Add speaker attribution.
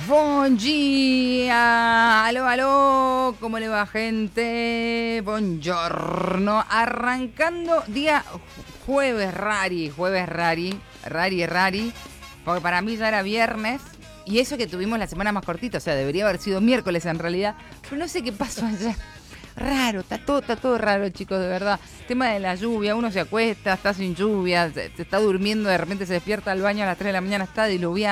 Speaker 1: Buen día, aló, aló, ¿cómo le va, gente? Buongiorno, arrancando día jueves rari, porque para mí ya era viernes, y eso que tuvimos la semana más cortita, o sea, debería haber sido miércoles en realidad, pero no sé qué pasó ayer. Raro, está todo raro, chicos, de verdad. Tema de la lluvia, uno se acuesta, está sin lluvia, se está durmiendo, de repente se despierta al baño a las 3 de la mañana, está diluviando.